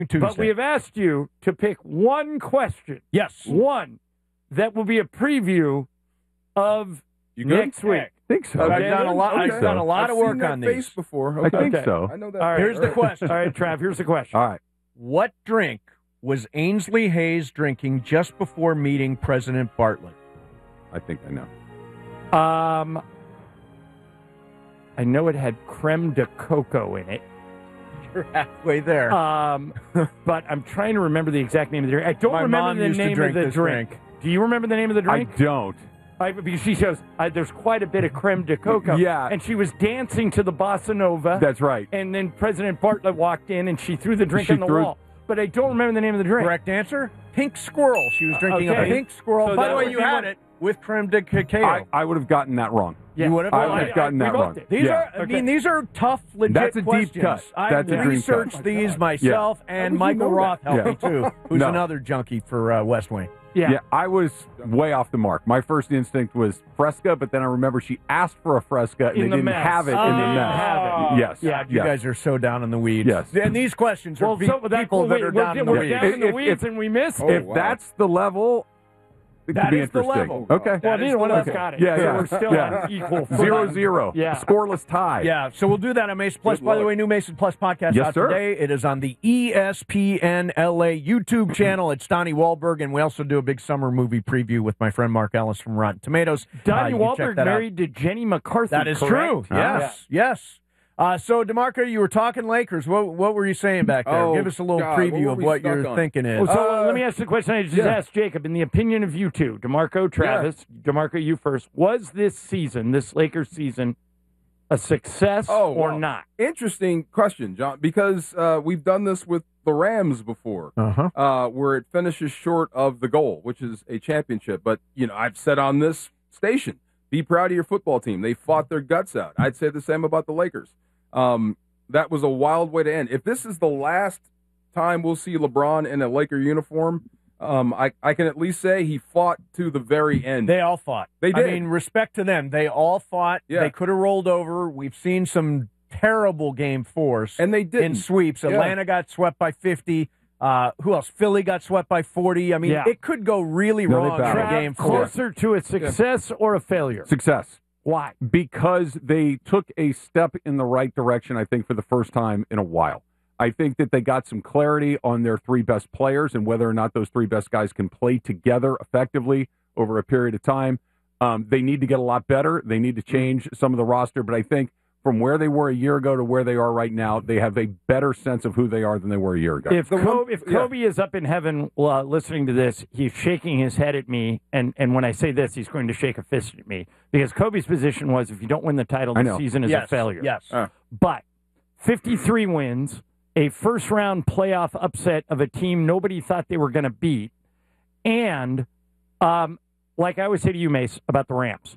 Tuesday. But we have asked you to pick one question. Yes. One that will be a preview of next week. I think so. I've done a lot. Okay. I've done a lot of work on face these. before. I think Okay. so. I know that. All right. Here's the question. All right, Trav, here's the question. All right. What drink was Ainsley Hayes drinking just before meeting President Bartlett? I think I know. I know it had creme de coco in it. You're halfway there. But I'm trying to remember the exact name of the drink. I don't My remember mom the used to name of drink the this drink. Do you remember the name of the drink? I don't. Because she shows there's quite a bit of creme de coco. Yeah. And she was dancing to the bossa nova. That's right. And then President Bartlett walked in and she threw the drink She on the threw- wall. But I don't remember the name of the drink. Correct answer? Pink Squirrel. She was drinking a Okay. Pink Squirrel. So By that the way, would you be had one. it with creme de cacao. I would have gotten that wrong. Yeah. You would have? I would have gotten that we both wrong. did. These Yeah. are, I mean, these are tough, legit That's a deep questions. cut. I That's a dream researched cut. these myself, and How would you Michael know Roth that? helped me too, who's No. another junkie for West Wing. Yeah. I was way off the mark. My first instinct was Fresca, but then I remember she asked for a Fresca, and In they the didn't mess. have it in the Oh. mess. Have it. Yes. Yeah, you yes. guys are so down in the weeds. Yes. And these questions are Well, so that, people that are down in the we're weeds. down in the If- weeds and we missed Oh, it. If wow. that's the level, it That could be is the interesting. level. Okay. Well, That is neither the one of us level. got it. Yeah, So yeah. we're still Yeah. on equal. 0-0. Yeah. Scoreless tie. Yeah, so we'll do that on Mason Plus. Good By the luck. way, new Mason Plus podcast Yes, out sir. today. It is on the ESPN LA YouTube channel. It's Donnie Wahlberg, and we also do a big summer movie preview with my friend Mark Ellis from Rotten Tomatoes. Donnie You can check Wahlberg that out. married to Jenny McCarthy. That is correct? true. Yes, yes. So, DeMarco, you were talking Lakers. What were you saying back there? Oh, Give us a little God, preview what were of we what stuck your on? thinking is. Well, so let me ask the question I just asked Jacob. In the opinion of you two, DeMarco, Travis, DeMarco, you first. Was this season, this Lakers season, a success or well, not? Interesting question, John, because we've done this with the Rams before, where it finishes short of the goal, which is a championship. But, I've said on this station, be proud of your football team. They fought their guts out. I'd say the same about the Lakers. That was a wild way to end. If this is the last time we'll see LeBron in a Laker uniform, I can at least say he fought to the very end. They all fought. They did. I mean, respect to them. They all fought. Yeah. They could have rolled over. We've seen some terrible game fours And they didn't. in sweeps. Yeah. Atlanta got swept by 50. Who else? Philly got swept by 40. I mean, Yeah. it could go really No, they wrong in battled. a game four. Closer to a success or a failure? Success. Why? Because they took a step in the right direction, I think, for the first time in a while. I think that they got some clarity on their three best players and whether or not those three best guys can play together effectively over a period of time. They need to get a lot better. They need to change some of the roster, but I think from where they were a year ago to where they are right now, they have a better sense of who they are than they were a year ago. If Kobe is up in heaven listening to this, he's shaking his head at me, and when I say this, he's going to shake a fist at me, because Kobe's position was if you don't win the title, the season is a failure. Yes. But 53 wins, a first-round playoff upset of a team nobody thought they were going to beat, and like I always say to you, Mace, about the Rams,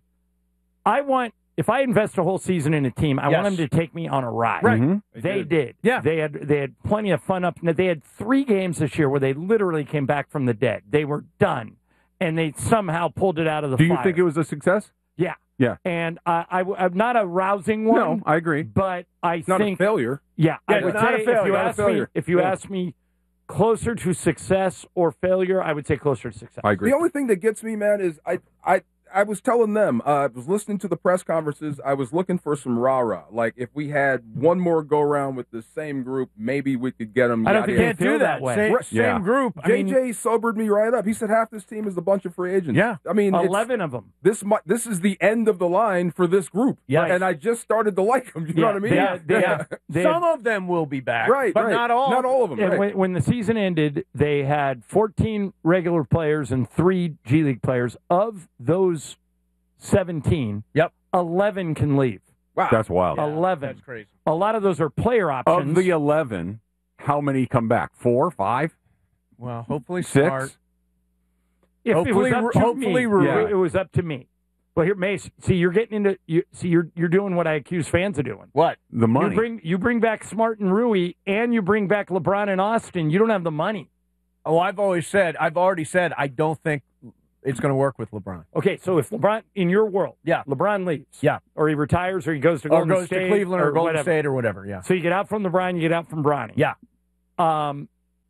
if I invest a whole season in a team, I want them to take me on a ride. Right. Mm-hmm. They did. Yeah. They had plenty of fun up. They had 3 games this year where they literally came back from the dead. They were done, and they somehow pulled it out of the Do you fire. think it was a success? Yeah. Yeah. And I'm not a rousing one. No, I agree. But I It's not think a failure. Yeah, I it's would not a say failure. if you ask me closer to success or failure, I would say closer to success. I agree. The only thing that gets me, man, is I was telling them, I was listening to the press conferences, I was looking for some rah-rah. Like, if we had one more go-round with the same group, maybe we could get them. I don't think Can't feel do that that way. Same group. I mean, JJ sobered me right up. He said half this team is a bunch of free agents. Yeah. I mean, 11 of them. this is the end of the line for this group. Yes. And I just started to like them. You know what I mean? some of them will be back. Right, but right. not all. Not all of them. And Right. when the season ended, they had 14 regular players and 3 G League players. Of those 17, 11 can leave. Wow. That's wild. 11. That's crazy. A lot of those are player options. Of the 11, how many come back? 4, 5, Well, hopefully 6? Smart. If hopefully- it was up to hopefully me, Rui. it was up to me. Well, here, Mace. See, you're getting into. You're doing what I accuse fans of doing. What? The money. You bring back Smart and Rui, and you bring back LeBron and Austin. You don't have the money. Oh, I've already said, I don't think it's going to work with LeBron. Okay, so if LeBron, in your world, LeBron leaves, or he retires, or he goes to Or Golden goes State, to Cleveland or Golden whatever. State or whatever, yeah. So you get out from LeBron, you get out from Bronny. Yeah.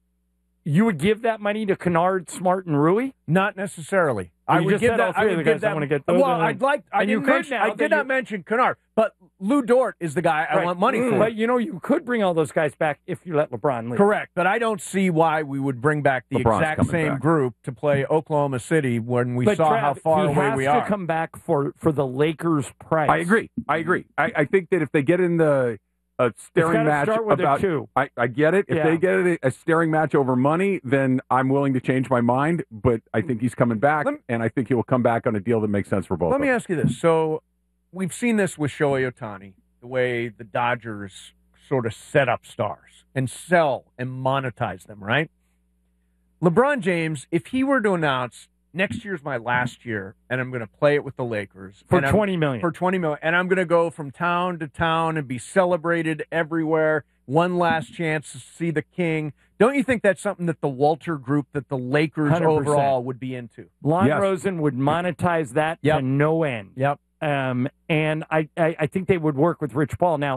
you would give that money to Kennard, Smart, and Rui? Not necessarily. Well, I you would just give said that. all three I of would the give guys I that. wanna get those Well, in there. I'd like. I And you didn't could mention. now I that did not mention Kennard, but Lou Dort is the guy I want money for. But you could bring all those guys back if you let LeBron leave. Correct, but I don't see why we would bring back the LeBron's exact coming same back. group to play Oklahoma City when we But saw Trav, how far away we He has are. to come back for the Lakers' price. I agree. I think that if they get in the staring gotta match start with a about, two. I get it. If Yeah. they get a staring match over money, then I'm willing to change my mind. But I think he's coming back, and I think he will come back on a deal that makes sense for both. Let of me them. ask you this. So we've seen this with Shohei Ohtani, the way the Dodgers sort of set up stars and sell and monetize them, right? LeBron James, if he were to announce next year's my last year and I'm going to play it with the Lakers For and $20 million. For $20 million. And I'm going to go from town to town and be celebrated everywhere. One last chance to see the king. Don't you think that's something that the Walter Group, that the Lakers 100%. overall would be into? Lon Yes. Rosen would monetize that Yep. to no end. Yep. And I think they would work with Rich Paul. Now,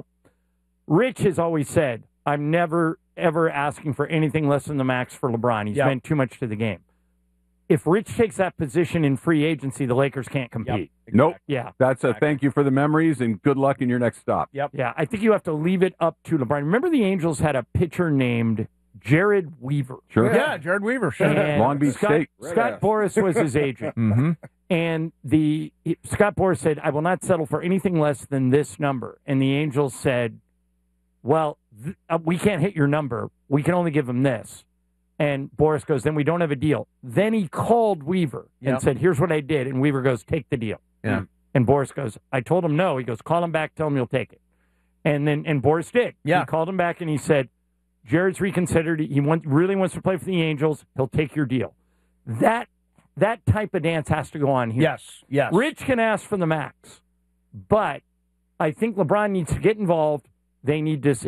Rich has always said, I'm never, ever asking for anything less than the max for LeBron. He's Yep. meant too much to the game. If Rich takes that position in free agency, the Lakers can't compete. Nope. Yeah. That's a Exactly. thank you for the memories and good luck in your next stop. Yep. Yeah, I think you have to leave it up to LeBron. Remember the Angels had a pitcher named Jared Weaver. Sure. Yeah, Jared Weaver. Sure. And Long Beach Scott, State. Scott Boras was his agent. Mm-hmm. And Scott Boras said, I will not settle for anything less than this number. And the Angels said, well, we can't hit your number. We can only give him this. And Boras goes, then we don't have a deal. Then he called Weaver and Yep. said, here's what I did. And Weaver goes, take the deal. Yeah. And Boras goes, I told him no. He goes, call him back, tell him you'll take it. And Boras did. Yeah. He called him back and he said, Jared's reconsidered. He really wants to play for the Angels. He'll take your deal. That type of dance has to go on here. Yes. Yes. Rich can ask for the max, but I think LeBron needs to get involved. He needs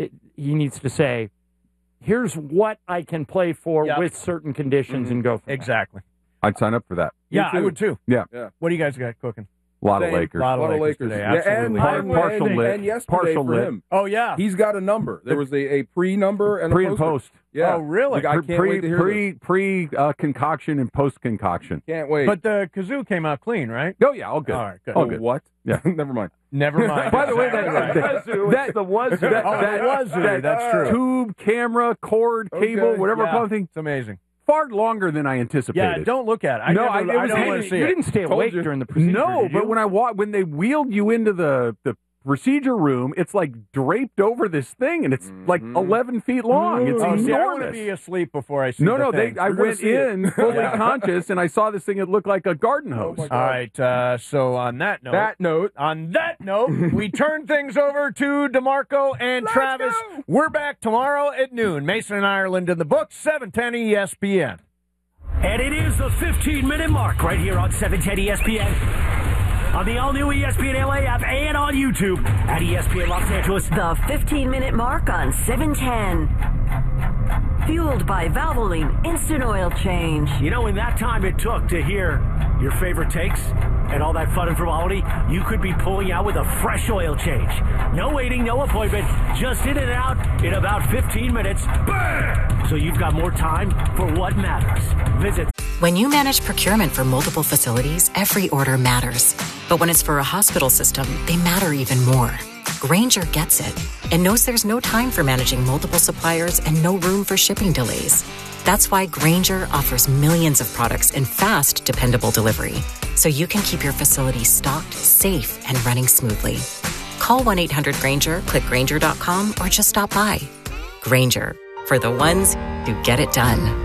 to say, here's what I can play for Yep. with certain conditions and go from there. Exactly. I'd sign up for that. Yeah, I would too. Yeah. What do you guys got cooking? A lot of Same. Lakers. A lot of Lakers today. Absolutely. And yesterday for him. Oh, yeah. He's got a number. There was a pre-number and Pre a and poster. post. Yeah. Oh, really? Like, I can't wait to hear this. Pre concoction and post concoction. Can't wait. But the kazoo came out clean, right? Oh yeah, all good. All right, good. All Oh, good. what? Yeah. Never mind. Never mind. By the way, Exactly that- right. that- the wazoo. the wazoo, that's true. Tube, camera, cord, cable, Okay. whatever Yeah. kind of thing. It's amazing. Far longer than I anticipated. Yeah, don't look at it. I No, never, it was I don't hanging- want to see you it. didn't stay Told awake you. during the procedure. No, did but you? when they wheeled you into the procedure room, it's like draped over this thing, and it's like 11 feet long. It's Oh, see, I want to enormous. be asleep before I see No, the no, thing. I We're gonna went see it. in fully Yeah. conscious, and I saw this thing that looked like a garden hose. my God. All right, so on that note, we turn things over to DeMarco and Travis. go. We're back tomorrow at noon. Mason and Ireland in the books, 710 ESPN. And it is the 15-minute mark right here on 710 ESPN. On the all-new ESPN LA app and on YouTube at ESPN Los Angeles. The 15-minute mark on 710. Fueled by Valvoline Instant Oil Change. You know, in that time it took to hear your favorite takes and all that fun and frivolity, you could be pulling out with a fresh oil change. No waiting, no appointment, just in and out in about 15 minutes. Bam! So you've got more time for what matters. Visit. When you manage procurement for multiple facilities, every order matters. But when it's for a hospital system, they matter even more. Grainger gets it and knows there's no time for managing multiple suppliers and no room for shipping delays. That's why Grainger offers millions of products in fast, dependable delivery, so you can keep your facility stocked, safe, and running smoothly. Call 1-800-GRAINGER, click Grainger.com, or just stop by. Grainger, for the ones who get it done.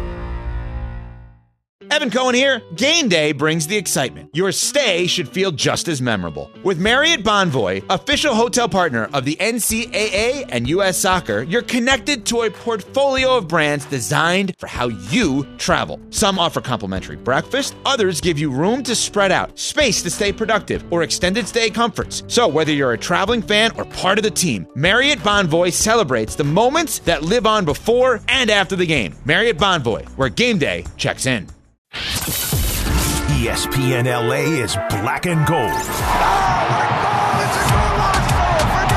Evan Cohen here. Game day brings the excitement. Your stay should feel just as memorable. With Marriott Bonvoy, official hotel partner of the NCAA and U.S. Soccer, you're connected to a portfolio of brands designed for how you travel. Some offer complimentary breakfast, others give you room to spread out, space to stay productive, or extended stay comforts. So whether you're a traveling fan or part of the team, Marriott Bonvoy celebrates the moments that live on before and after the game. Marriott Bonvoy, where game day checks in. ESPN LA is black and gold.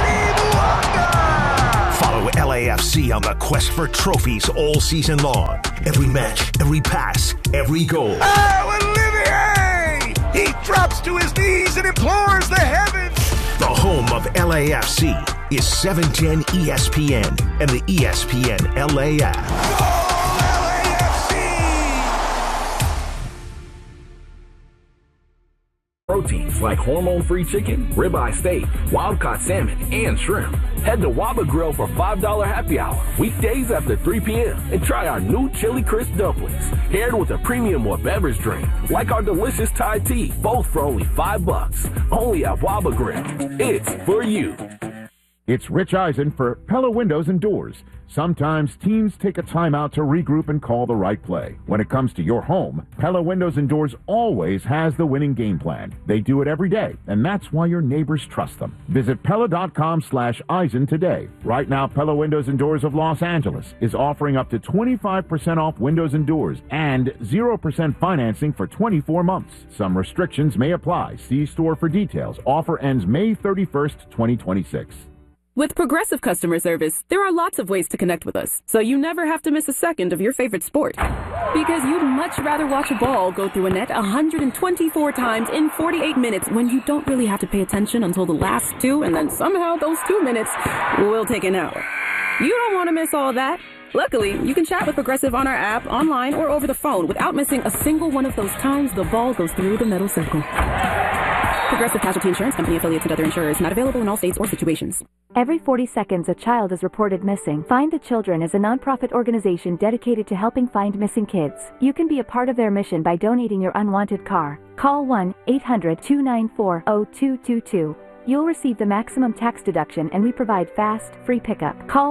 Follow LAFC on the quest for trophies all season long Every match, every pass, every goal. Oh, Olivier! He drops to his knees and implores the heavens. The home of LAFC is 710 ESPN and the ESPN LA app. Proteins like hormone-free chicken, ribeye steak, wild-caught salmon, and shrimp. Head to Waba Grill for $5 happy hour, weekdays after 3 p.m. and try our new Chili Crisp dumplings, paired with a premium or beverage drink, like our delicious Thai tea, both for only $5. Only at Waba Grill. It's for you. It's Rich Eisen for Pella Windows and Doors. Sometimes teams take a timeout to regroup and call the right play. When it comes to your home, Pella Windows and Doors always has the winning game plan. They do it every day, and that's why your neighbors trust them. Visit Pella.com/Eisen today. Right now, Pella Windows and Doors of Los Angeles is offering up to 25% off windows and doors and 0% financing for 24 months. Some restrictions may apply. See store for details. Offer ends May 31st, 2026. With Progressive Customer Service, there are lots of ways to connect with us, so you never have to miss a second of your favorite sport. Because you'd much rather watch a ball go through a net 124 times in 48 minutes when you don't really have to pay attention until the last 2, and then somehow those 2 minutes will take an hour. You don't want to miss all that. Luckily, you can chat with Progressive on our app, online, or over the phone without missing a single one of those times the ball goes through the metal circle. Progressive Casualty Insurance Company, affiliates, and other insurers. Not available in all states or situations. Every 40 seconds, a child is reported missing. Find the Children is a nonprofit organization dedicated to helping find missing kids. You can be a part of their mission by donating your unwanted car. Call 1-800-294-0222. You'll receive the maximum tax deduction, and we provide fast, free pickup. Call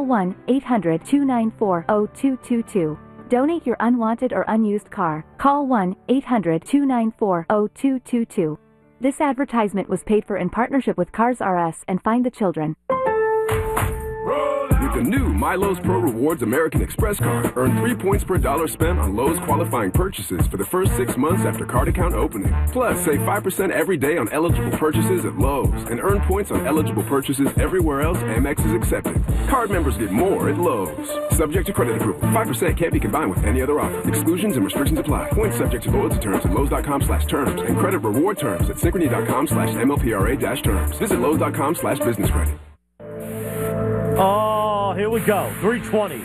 1-800-294-0222. Donate your unwanted or unused car. Call 1-800-294-0222. This advertisement was paid for in partnership with Cars R Us and Find the Children. With the new MyLowe's Pro Rewards American Express card, earn 3 points per dollar spent on Lowe's qualifying purchases for the first 6 months after card account opening. Plus, save 5% every day on eligible purchases at Lowe's and earn points on eligible purchases everywhere else Amex is accepted. Card members get more at Lowe's. Subject to credit approval. 5% can't be combined with any other offer. Exclusions and restrictions apply. Points subject to loyalty terms at Lowe's.com/terms and credit reward terms at Synchrony.com/MLPRA-terms. Visit Lowe's.com/business credit. Oh, here we go. 3:20.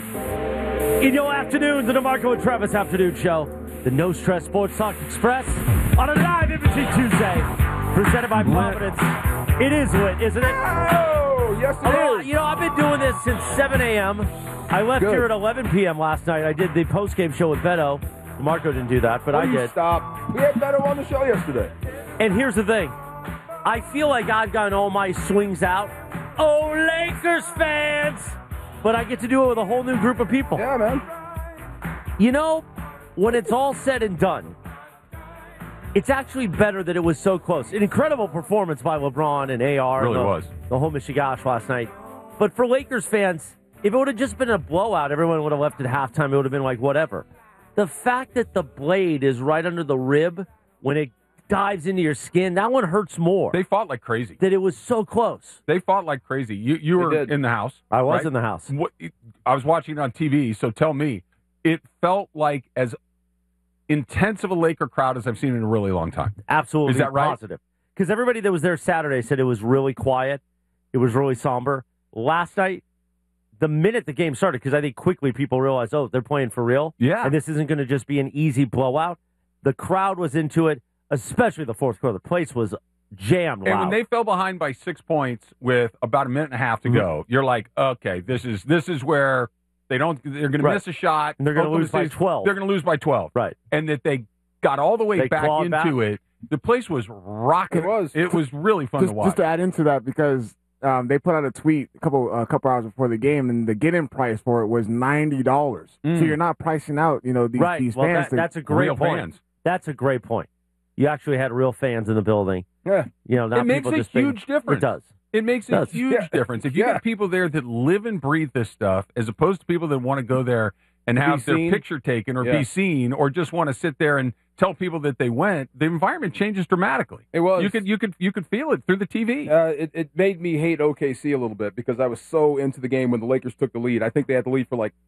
In your afternoons, the DeMarco and Travis Afternoon Show. The No Stress Sports Talk Express on a live Imaging Tuesday. Presented by Providence. It is lit, isn't it? Oh, yes it is. You know, I've been doing this since 7 a.m. I left here at 11 p.m. last night. I did the post-game show with Beto. DeMarco didn't do that, but I did. Stop. We had Beto on the show yesterday. And here's the thing. I feel like I've gotten all my swings out. Oh, Lakers fans! But I get to do it with a whole new group of people. Yeah, man. You know, when it's all said and done, it's actually better that it was so close. An incredible performance by LeBron and AR. Really was. The whole Michigash last night. But for Lakers fans, if it would have just been a blowout, everyone would have left at halftime. It would have been like, whatever. The fact that the blade is right under the rib when it dives into your skin, that one hurts more. They fought like crazy. That it was so close. They fought like crazy. You were in the house. I was right? in the house. I was watching it on TV, so tell me, it felt like as intense of a Laker crowd as I've seen in a really long time. Absolutely. Is that right? Positive. Because everybody that was there Saturday said it was really quiet. It was really somber. Last night, the minute the game started, because I think quickly people realized, oh, they're playing for real. Yeah. And this isn't going to just be an easy blowout. The crowd was into it. Especially the fourth quarter. The place was jammed loud. And when they fell behind by 6 points with about a minute and a half to go, you're like, okay, this is where they're going to miss a shot. And they're going to lose by 12. They're going to lose by 12. Right. And that they got all the way back into it. The place was rocking. It was really fun to watch. Just to add into that, because they put out a tweet a couple hours before the game, and the get-in price for it was $90. So you're not pricing out, these fans. That's a great point. Fans. That's a great point. You actually had real fans in the building. Yeah. Not it makes people a just huge difference. It does. It makes a huge difference. If you got people there that live and breathe this stuff, as opposed to people that want to go there and have their picture taken or be seen, or just want to sit there and tell people that they went, the environment changes dramatically. It was. You could feel it through the TV. It made me hate OKC a little bit because I was so into the game when the Lakers took the lead. I think they had the lead for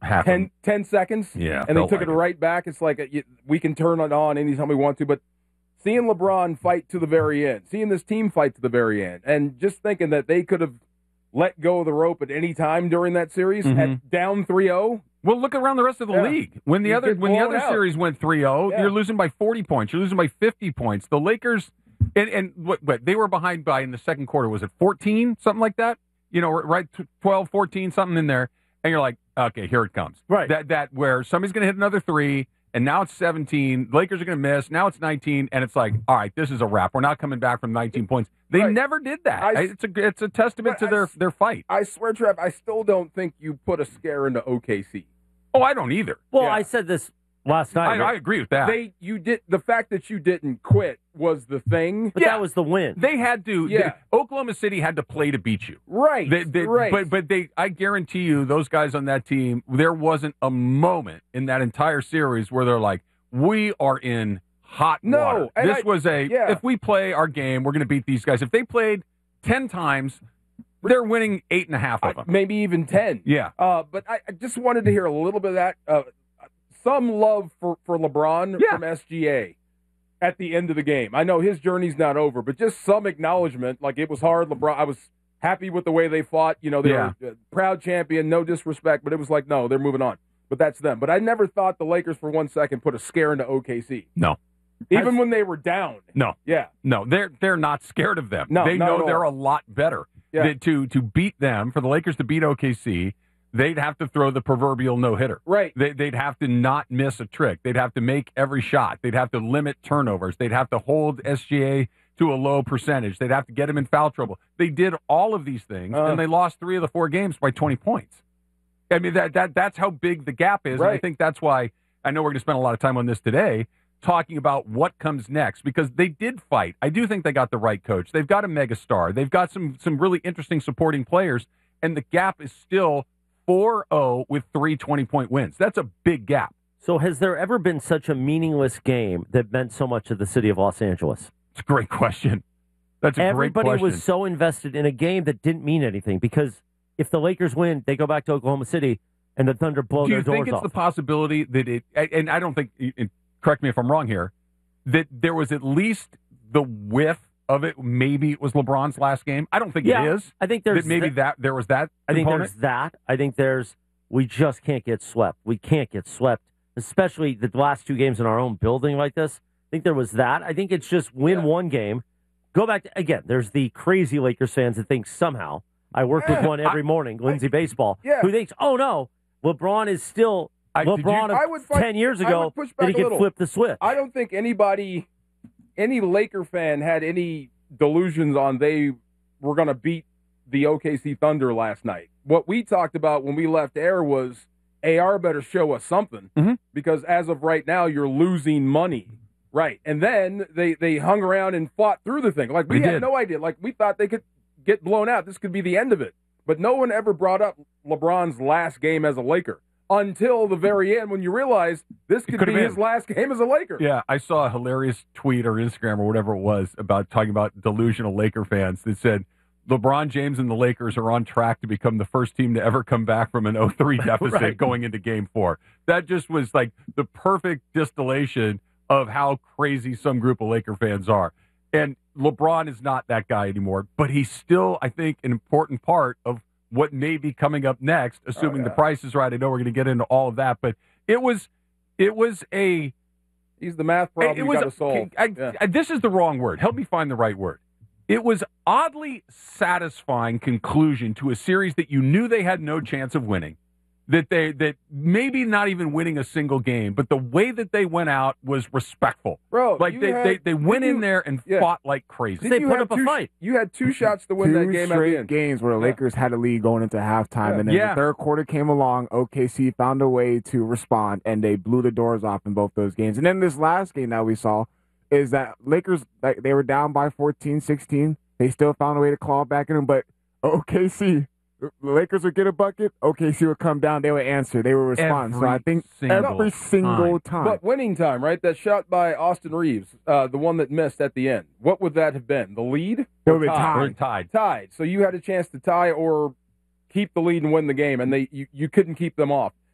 happened. 10 seconds. Yeah, and they felt took like it right back. It's like we can turn it on anytime we want to, but seeing LeBron fight to the very end, seeing this team fight to the very end, and just thinking that they could have let go of the rope at any time during that series at down 3-0. Well, look around the rest of the league. When the other series went 3-0, you're losing by 40 points. You're losing by 50 points. The Lakers, and what they were behind by in the second quarter, was it 14, something like that? Right, 12, 14, something in there. And you're like, okay, here it comes. Right. That where somebody's going to hit another three, and now it's 17. The Lakers are going to miss. Now it's 19, and it's like, all right, this is a wrap. We're not coming back from 19 points. They never did that. It's a testament to their fight. I swear, Trev, I still don't think you put a scare into OKC. Oh, I don't either. Well, I said this last night. I agree with that. The fact that you didn't quit was the thing. But that was the win. They had to. Yeah. Oklahoma City had to play to beat you. Right. Right. But I guarantee you, those guys on that team, there wasn't a moment in that entire series where they're like, we are in hot water. This was if we play our game, we're going to beat these guys. If they played 10 times, they're winning 8.5 of them. Maybe even 10. Yeah. But I just wanted to hear a little bit of that. Some love for LeBron from SGA at the end of the game. I know his journey's not over, but just some acknowledgement. Like, it was hard. LeBron, I was happy with the way they fought. They were a proud champion, no disrespect, but it was like, no, they're moving on. But that's them. But I never thought the Lakers for 1 second put a scare into OKC. No. Even when they were down. No. Yeah. No, they're not scared of them. No, they not know at they're all. a lot better. Yeah. To beat them, for the Lakers to beat OKC, they'd have to throw the proverbial no-hitter. Right. They'd have to not miss a trick. They'd have to make every shot. They'd have to limit turnovers. They'd have to hold SGA to a low percentage. They'd have to get him in foul trouble. They did all of these things, and they lost 3 of the 4 games by 20 points. I mean, that's how big the gap is. Right. And I think that's why I know we're going to spend a lot of time on this today, talking about what comes next, because they did fight. I do think they got the right coach. They've got a megastar. They've got some really interesting supporting players, and the gap is still 4-0 with 3 20-point wins. That's a big gap. So has there ever been such a meaningless game that meant so much to the city of Los Angeles? It's a great question. That's a great question. Everybody was so invested in a game that didn't mean anything, because if the Lakers win, they go back to Oklahoma City, and the Thunder blow their doors off. Do you think it's the possibility that it, and I don't think, correct me if I'm wrong here, that there was at least the whiff of it? Maybe it was LeBron's last game. I don't think it is. I think there's there was that. I think there's that. I think we just can't get swept. We can't get swept, especially the last 2 games in our own building like this. I think there was that. I think it's just win one game. Go back to, again, there's the crazy Lakers fans that think somehow, I work with one every morning, Lindsay Baseball, who thinks, oh no, LeBron is still LeBron of 10 years ago that he could flip the switch. I don't think any Laker fan had any delusions on they were going to beat the OKC Thunder last night. What we talked about when we left air was AR better show us something, because as of right now, you're losing money. Right. And then they hung around and fought through the thing. Like, we had no idea. Like, we thought they could get blown out. This could be the end of it. But no one ever brought up LeBron's last game as a Laker until the very end, when you realize this could be his last game as a Laker. Yeah, I saw a hilarious tweet or Instagram or whatever it was about talking about delusional Laker fans that said LeBron James and the Lakers are on track to become the first team to ever come back from an 0-3 deficit going into Game 4. That just was like the perfect distillation of how crazy some group of Laker fans are. And LeBron is not that guy anymore, but he's still, I think, an important part of what may be coming up next, assuming the price is right. I know we're going to get into all of that, but it was a... He's the math problem you got to solve. This is the wrong word. Help me find the right word. It was oddly satisfying conclusion to a series that you knew they had no chance of winning, that maybe not even winning a single game, but the way that they went out was respectful. Bro, like they went in there and fought like crazy. They put up a fight. You had 2 shots to win that game at the end. Games where the Lakers had a lead going into halftime, and then the third quarter came along. OKC found a way to respond, and they blew the doors off in both those games. And then this last game that we saw is that Lakers, like, they were down by 14, 16. They still found a way to claw back in them, but OKC, the Lakers would get a bucket, OKC would come down, they would answer, they would respond. So I think every single time. But winning time, right? That shot by Austin Reeves, the one that missed at the end. What would that have been? The lead? It would be tied. Tied. So you had a chance to tie or keep the lead and win the game, and you couldn't keep them off.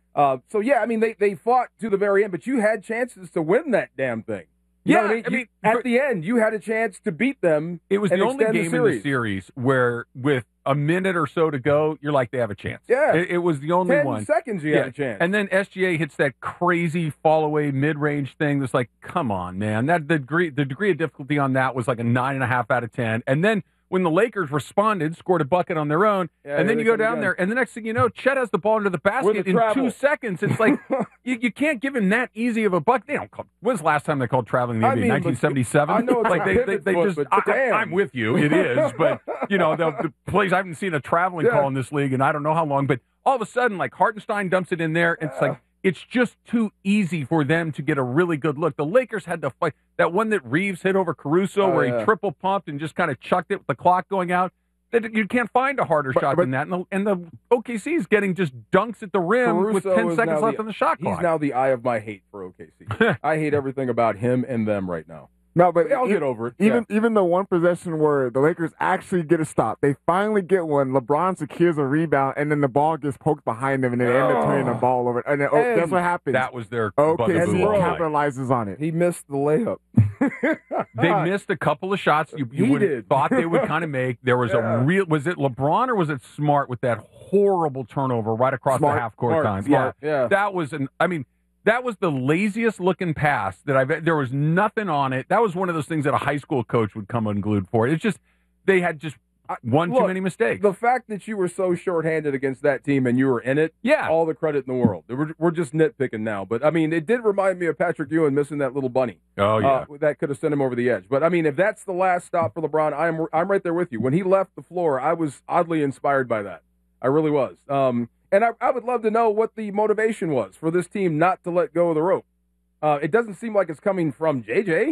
So, yeah, I mean, they fought to the very end, but you had chances to win that damn thing. You know what I mean? At the end, you had a chance to beat them. It was and the only extend game in the series where, with a minute or so to go, you're like, they have a chance. Yeah. It was the only 10 one. seconds you had a chance. And then SGA hits that crazy fall-away mid-range thing that's like, come on, man. The degree of difficulty on that was like a 9.5 out of 10. And then when the Lakers responded, scored a bucket on their own, and then you go down there, and the next thing you know, Chet has the ball under the basket in 2 seconds. It's like, you can't give him that easy of a bucket. They don't call. When's the last time they called traveling in the NBA? 1977? I know it's like they just. I'm with you. It is, but the plays I haven't seen a traveling call in this league, and I don't know how long. But all of a sudden, like Hartenstein dumps it in there, and it's like it's just too easy for them to get a really good look. The Lakers had to fight that one that Reeves hit over Caruso, where he triple pumped and just kind of chucked it with the clock going out. You can't find a harder shot than that. And the OKC is getting just dunks at the rim Caruso with 10 seconds left on the shot clock. He's now the eye of my hate for OKC. I hate everything about him and them right now. No, but I'll get over it. Even the one possession where the Lakers actually get a stop, they finally get one. LeBron secures a rebound, and then the ball gets poked behind him, and they end up turning the ball over. And then, that's what happens. That was their OKC capitalizes on it. He missed the layup. They missed a couple of shots you would have thought they would kind of make. There was a real. Was it LeBron or was it Smart with that horrible turnover right across the half court time? Yeah. That was that was the laziest looking pass that there was nothing on it. That was one of those things that a high school coach would come unglued for. It's just they had just too many mistakes. The fact that you were so shorthanded against that team and you were in it, all the credit in the world. We're just nitpicking now. But, I mean, it did remind me of Patrick Ewing missing that little bunny. Oh, yeah. That could have sent him over the edge. But, I mean, if that's the last stop for LeBron, I'm right there with you. When he left the floor, I was oddly inspired by that. I really was. And I would love to know what the motivation was for this team not to let go of the rope. It doesn't seem like it's coming from JJ.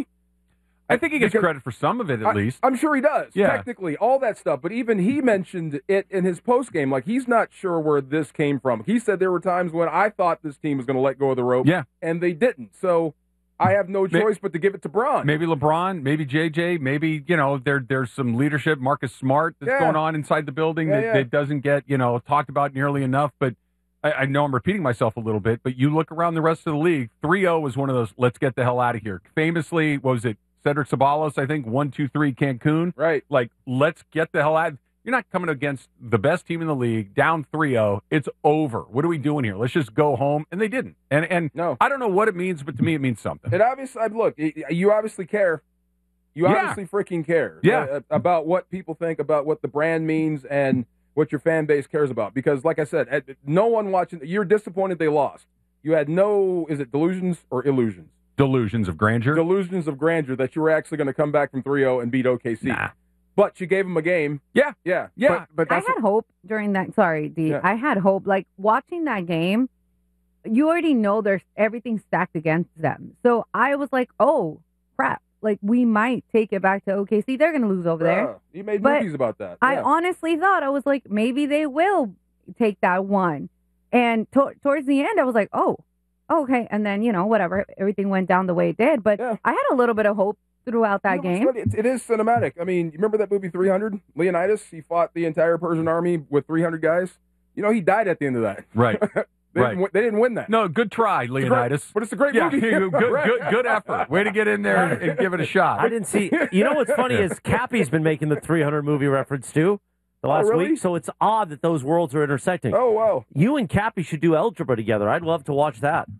I think he gets credit for some of it, at least. I'm sure he does, technically, all that stuff. But even he mentioned it in his postgame. Like, he's not sure where this came from. He said there were times when I thought this team was going to let go of the rope, and they didn't. So I have no choice but to give it to Bron. Maybe LeBron, maybe JJ, maybe, there's some leadership, Marcus Smart, that's going on inside the building that doesn't get, talked about nearly enough. But I know I'm repeating myself a little bit, but you look around the rest of the league, 3-0 was one of those, let's get the hell out of here. Famously, what was it? Cedric Ceballos, I think, 1-2-3 Cancun. Right. Like, let's get the hell out. You're not coming against the best team in the league, down 3-0. It's over. What are we doing here? Let's just go home. And they didn't. And no. I don't know what it means, but to me it means something. It obviously, look, you obviously care. You obviously freaking care. About what people think, about what the brand means, and what your fan base cares about. Because, like I said, no one watching, you're disappointed they lost. You had no, is it delusions or illusions? Delusions of grandeur? Delusions of grandeur that you were actually going to come back from 3-0 and beat OKC. Nah. But you gave them a game. Yeah. But I had hope during that. Sorry, D. I had hope. Like, watching that game, you already know there's everything stacked against them. So I was like, oh, crap. Like, we might take it back to OKC. They're going to lose over there. You made movies about that. I honestly thought, I was like, maybe they will take that one. And towards the end, I was like, oh, okay. And then, whatever. Everything went down the way it did. But I had a little bit of hope throughout that game. It is cinematic. I mean, you remember that movie 300? Leonidas, he fought the entire Persian army with 300 guys. He died at the end of that. Right. They didn't win that. No, good try, Leonidas. But it's a great movie. Good effort. Way to get in there and give it a shot. I didn't see. You know what's funny is Cappy's been making the 300 movie reference too the last week. So it's odd that those worlds are intersecting. Oh, wow. You and Cappy should do algebra together. I'd love to watch that.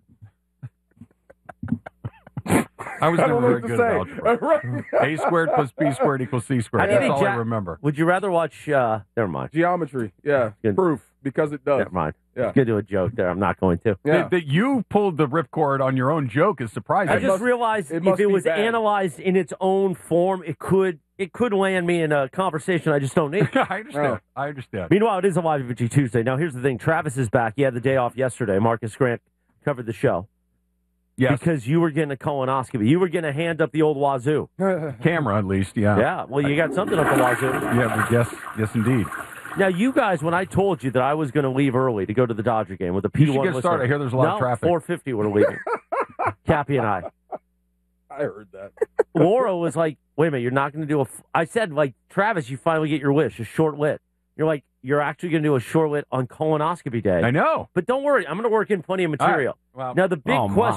I was never very good at algebra. A squared plus B squared equals C squared. That's all I remember. Would you rather watch, never mind. Geometry, proof, because it does. Never mind. Yeah. I was going to do a joke there. I'm not going to. Yeah. That you pulled the ripcord on your own joke is surprising. I just realized if it was analyzed in its own form, it could land me in a conversation I just don't need. I understand. Meanwhile, it is a Live at Tuesday. Now, here's the thing. Travis is back. He had the day off yesterday. Marcus Grant covered the show. Yes. Because you were getting a colonoscopy. You were getting a hand up the old wazoo. Camera, at least, yeah. Yeah, well, you got something up the wazoo. Yeah, yes, indeed. Now, you guys, when I told you that I was going to leave early to go to the Dodger game with the P1 you should get started. I hear there's a lot of traffic. 4:50 we're leaving. Cappy and I. I heard that. Laura was like, wait a minute, you're not going to do I said, like, Travis, you finally get your wish, a short lit. You're like, you're actually going to do a short lit on colonoscopy day. I know. But don't worry, I'm going to work in plenty of material. Well, now, the big question